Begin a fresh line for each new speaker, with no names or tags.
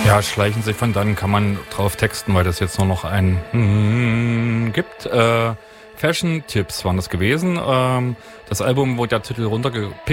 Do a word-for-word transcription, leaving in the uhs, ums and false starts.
Ja, schleichen sich von dann, kann man drauf texten, weil das jetzt nur noch ein hm gibt. Äh, Fashion Tipps waren das gewesen. Ähm, das Album, wo der Titel runtergepickt